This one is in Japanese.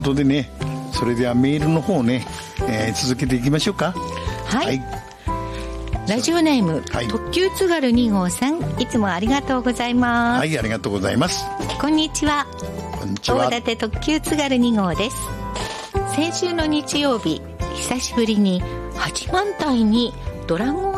とでね、それではメールの方ね、続けていきましょうか。 はい、はい、ラジオネーム、 はい、 特急津軽2号さん、いつもありがとうございます。 はい、ありがとうございます。 こんにちは。 こんにちは。 大館特急津軽2号です。先週の日曜日、久しぶりに八幡平にドラゴ